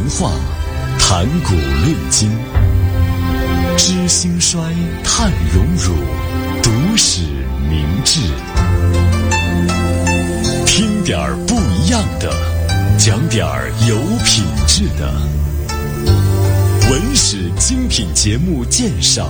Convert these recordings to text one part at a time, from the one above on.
化，谈古论今，知兴衰，探荣辱，读史明智。听点儿不一样的，讲点儿有品质的。文史精品节目鉴赏。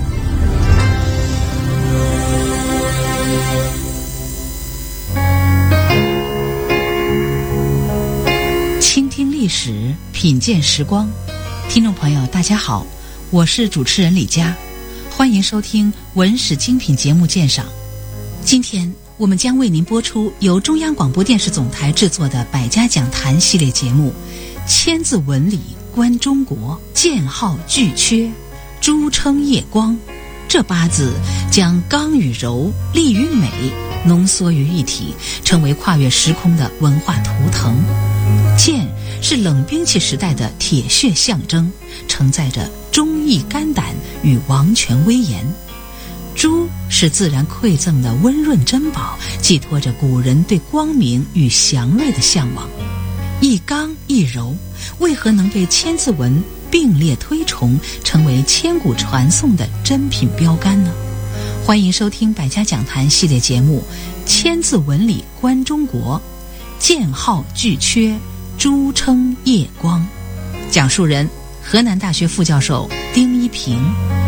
倾听历史，品鉴时光。听众朋友大家好，我是主持人李佳，欢迎收听文史精品节目鉴赏。今天我们将为您播出由中央广播电视总台制作的百家讲坛系列节目《千字文理观中国，剑号巨阙，珠称夜光》。这八字将刚与柔、丽与美浓缩于一体，成为跨越时空的文化图腾。剑是冷兵器时代的铁血象征，承载着忠义肝胆与王权威严。珠是自然馈赠的温润珍宝，寄托着古人对光明与祥瑞的向往。一刚一柔，为何能被千字文并列推崇，成为千古传颂的珍品标杆呢？欢迎收听百家讲坛系列节目《千字文理观中国，剑号巨阙，珠称夜光》。讲述人：河南大学副教授丁一平。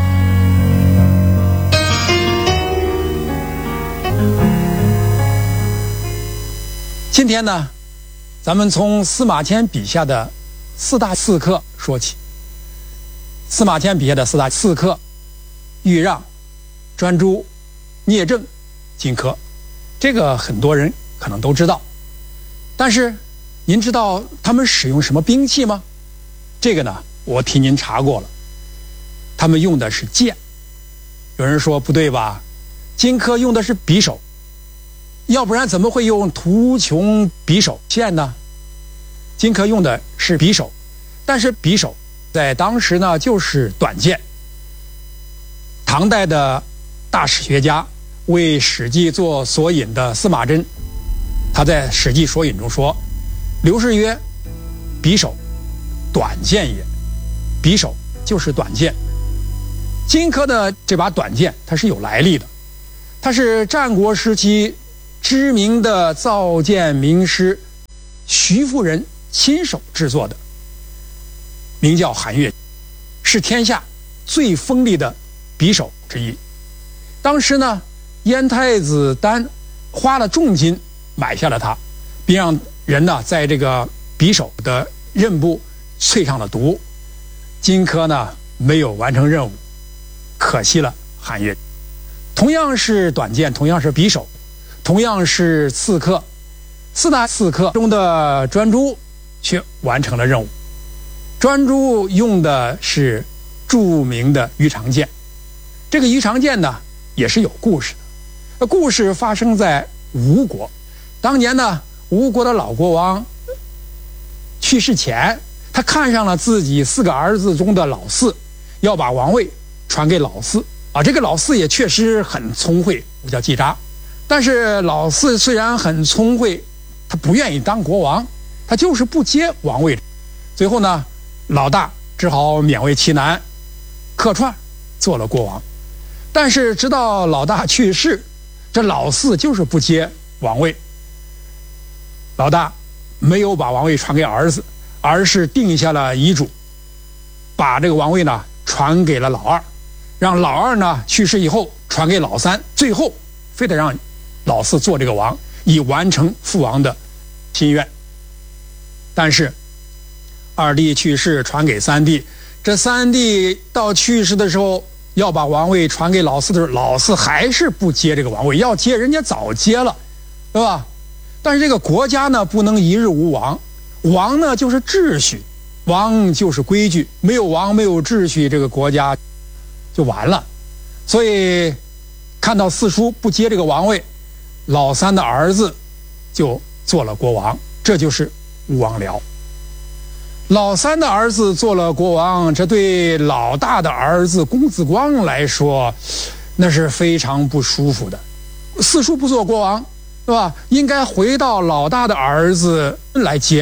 今天呢，咱们从司马迁笔下的四大刺客说起。司马迁笔下的四大刺客：豫让、专诸、聂政、荆轲。这个很多人可能都知道，但是您知道他们使用什么兵器吗？这个呢，我替您查过了，他们用的是剑。有人说不对吧，荆轲用的是匕首，要不然怎么会用图穷匕首剑呢？荆轲用的是匕首，但是匕首在当时呢就是短剑。唐代的大史学家为《史记》做索引的司马真，他在《史记索引》中说：“刘氏曰：匕首，短剑也。”匕首就是短剑。荆轲的这把短剑它是有来历的，它是战国时期知名的造剑名师徐夫人亲手制作的，名叫韩越，是天下最锋利的匕首之一。当时呢，燕太子丹花了重金买下了它，并让人呢在这个匕首的刃部淬上了毒。荆轲呢没有完成任务，可惜了韩越。同样是短剑，同样是匕首，同样是刺客，四大刺客中的专诸却完成了任务。专诸用的是著名的鱼肠剑，这个鱼肠剑呢也是有故事的。故事发生在吴国，当年呢，吴国的老国王去世前，他看上了自己4个儿子中的老四，要把王位传给老四啊。这个老四也确实很聪慧，叫季札。但是老四虽然很聪慧，他不愿意当国王，他就是不接王位。最后呢，老大只好勉为其难，客串做了国王。但是直到老大去世，这老四就是不接王位。老大没有把王位传给儿子，而是定下了遗嘱，把这个王位呢传给了老二，让老二呢去世以后传给老三，最后非得让老四做这个王，以完成父王的心愿。但是二弟去世传给三弟，这三弟到去世的时候要把王位传给老四的时候，老四还是不接这个王位，要接人家早接了，对吧？但是这个国家呢不能一日无王，王呢就是秩序，王就是规矩，没有王没有秩序，这个国家就完了。所以看到四叔不接这个王位，老三的儿子就做了国王，这就是吴王僚。老三的儿子做了国王，这对老大的儿子公子光来说那是非常不舒服的。四叔不做国王，对吧？应该回到老大的儿子来接，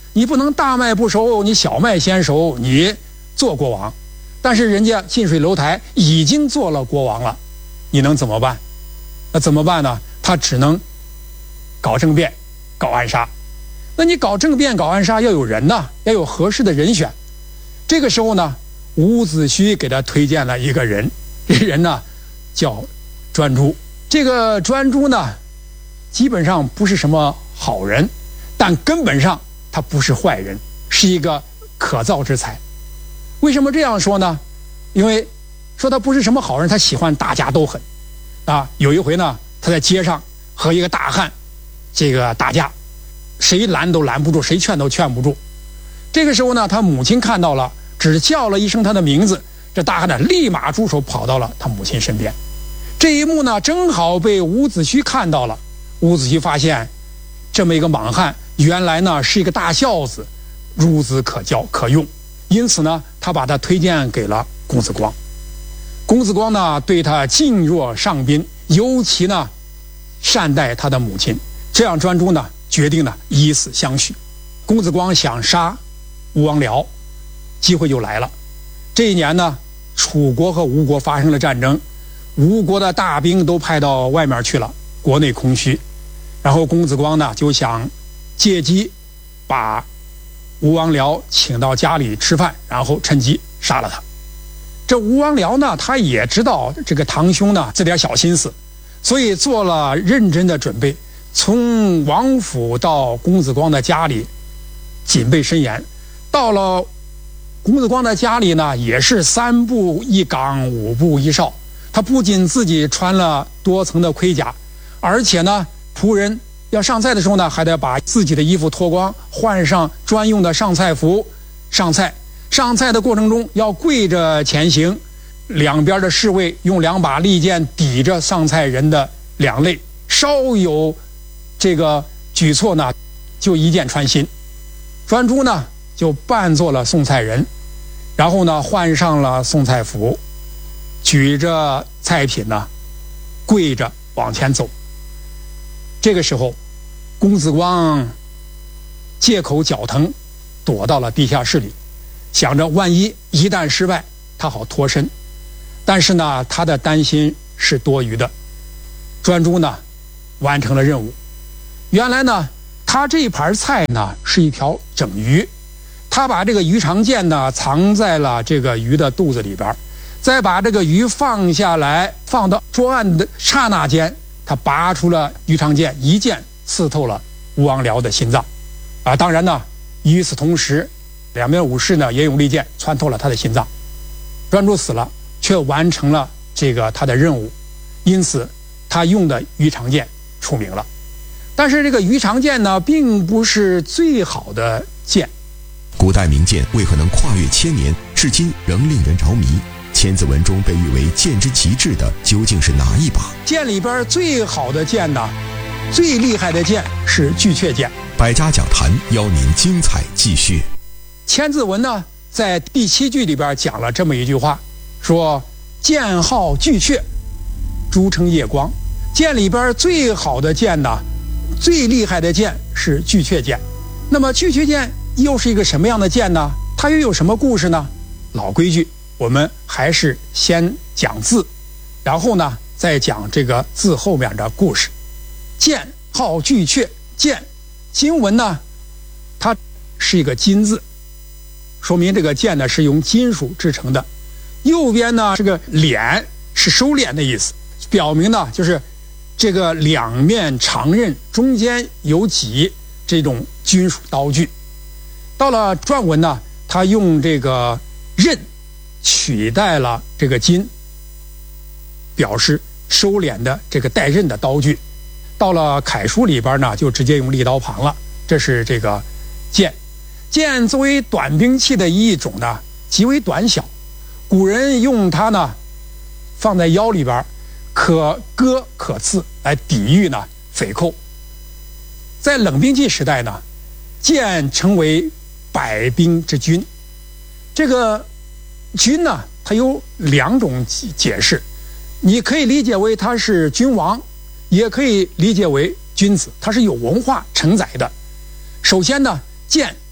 你不能大麦不熟，你小麦先熟，你做国王。但是人家近水楼台已经做了国王了，你能怎么办？那怎么办呢？他只能搞政变，搞暗杀。那你搞政变搞暗杀要有人呐，要有合适的人选。这个时候呢，伍子胥给他推荐了一个人，这人呢叫专诸。这个专诸呢基本上不是什么好人，但根本上他不是坏人，是一个可造之才。为什么这样说呢？因为说他不是什么好人，他喜欢大家都狠啊。有一回呢，他在街上和一个大汉这个打架，谁拦都拦不住，谁劝都劝不住。这个时候呢，他母亲看到了，只叫了一声他的名字，这大汉呢立马出手跑到了他母亲身边。这一幕呢正好被伍子胥看到了。伍子胥发现这么一个莽汉原来呢是一个大孝子，孺子可教可用，因此呢他把他推荐给了公子光。公子光呢对他敬若上宾，尤其呢善待他的母亲。这样专诸呢决定呢以死相许。公子光想杀吴王僚，机会就来了。这一年呢，楚国和吴国发生了战争，吴国的大兵都派到外面去了，国内空虚。然后公子光呢就想借机把吴王僚请到家里吃饭，然后趁机杀了他。这吴王僚呢他也知道这个堂兄呢这点小心思，所以做了认真的准备，从王府到公子光的家里警备森严。到了公子光的家里呢，也是3步一岗5步一哨。他不仅自己穿了多层的盔甲，而且呢仆人要上菜的时候呢，还得把自己的衣服脱光，换上专用的上菜服上菜。上菜的过程中要跪着前行，两边的侍卫用2把利剑抵着上菜人的两肋，稍有这个举措呢，就一剑穿心。专诸呢就扮作了送菜人，然后呢换上了送菜服，举着菜品呢跪着往前走。这个时候公子光借口脚疼躲到了地下室里，想着万一一旦失败他好脱身。但是呢他的担心是多余的。专诸呢完成了任务。原来呢他这一盘菜呢是一条整鱼，他把这个鱼肠剑呢藏在了这个鱼的肚子里边，再把这个鱼放下来放到桌案的刹那间，他拔出了鱼肠剑，一剑刺透了吴王僚的心脏。当然呢与此同时，两边武士呢也用利剑穿透了他的心脏。专诸死了，却完成了这个他的任务，因此他用的鱼肠剑出名了。但是这个鱼肠剑呢并不是最好的剑。 古代名剑为何能跨越千年，至今仍令人着迷？千字文中被誉为剑之极致的究竟是哪一把？ 剑里边最好的剑呢，最厉害的剑是巨阙剑。 百家讲坛邀您精彩继续。 千字文呢在第7句里边讲了这么一句话，说剑号巨阙，诸称夜光。剑里边最好的剑呢，最厉害的剑是巨阙剑。那么巨阙剑又是一个什么样的剑呢？它又有什么故事呢？老规矩，我们还是先讲字，然后呢再讲这个字后面的故事。剑号巨阙，剑经文呢它是一个金字，说明这个剑呢是用金属制成的。右边呢这个敛是收敛的意思，表明呢就是这个两面长刃，中间有戟，这种军属刀具。到了篆文呢，它用这个刃取代了这个金，表示收敛的这个带刃的刀具。到了楷书里边呢，就直接用利刀旁了。这是这个剑。剑作为短兵器的一种呢，极为短小，古人用它呢放在腰里边，可割可刺，来抵御呢匪寇。在冷兵器时代呢，剑称为百兵之君。这个君呢它有2种解释，你可以理解为它是君王，也可以理解为君子，它是有文化承载的。首先呢，剑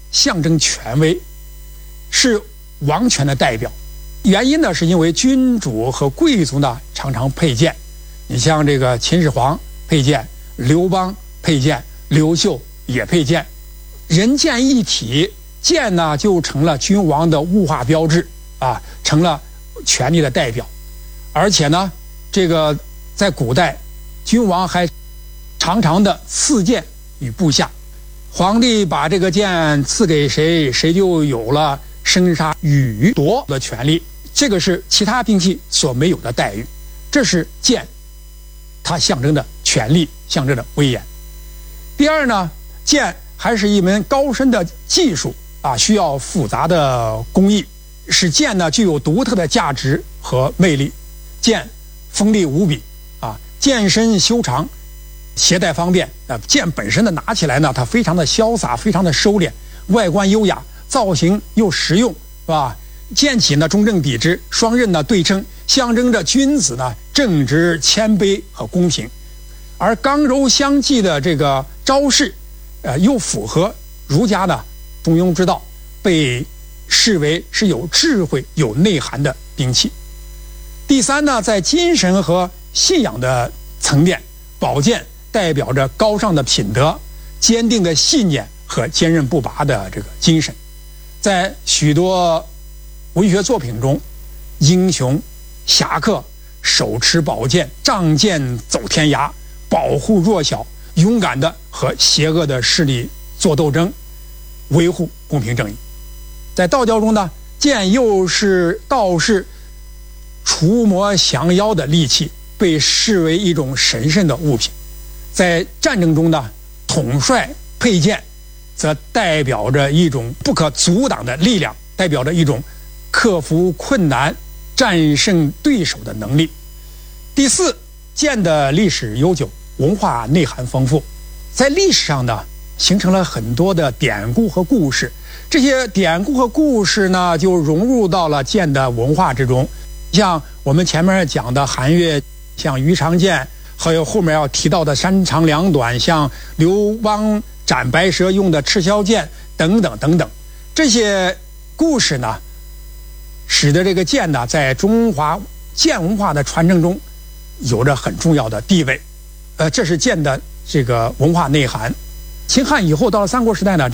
象征权威，是王权的代表。原因呢，是因为君主和贵族呢常常佩剑。你像这个秦始皇佩剑，刘邦佩剑，刘秀也佩剑，人剑一体，剑呢就成了君王的物化标志啊，成了权力的代表。而且呢，这个在古代，君王还常常的赐剑与部下，皇帝把这个剑赐给谁，谁就有了生杀予夺的权利。这个是其他兵器所没有的待遇，这是剑它象征的权力，象征的威严。第二呢，剑还是一门高深的技术啊，需要复杂的工艺，使剑呢具有独特的价值和魅力。剑锋利无比啊，剑身修长，携带方便啊。剑本身的拿起来呢，它非常的潇洒，非常的收敛，外观优雅，造型又实用，是吧？剑起呢中正笔直，双刃呢对称，象征着君子呢正直、谦卑和公平。而刚柔相济的这个招式，又符合儒家的中庸之道，被视为是有智慧、有内涵的兵器。第三呢，在精神和信仰的层面，宝剑代表着高尚的品德、坚定的信念和坚韧不拔的这个精神。在许多文学作品中，英雄侠客手持宝剑，仗剑走天涯，保护弱小，勇敢的和邪恶的势力做斗争，维护公平正义。在道教中呢，剑又是道士除魔降妖的利器，被视为一种神圣的物品。在战争中呢，统帅佩剑则代表着一种不可阻挡的力量，代表着一种克服困难、战胜对手的能力。第四，剑的历史悠久，文化内涵丰富，在历史上呢形成了很多的典故和故事，这些典故和故事呢就融入到了剑的文化之中。像我们前面讲的韩越，像鱼肠剑，还有后面要提到的三长两短，像刘邦斩白蛇用的赤霄剑等等等等，这些故事呢使得这个剑呢在中华剑文化的传承中有着很重要的地位。这是剑的这个文化内涵。秦汉以后到了三国时代呢，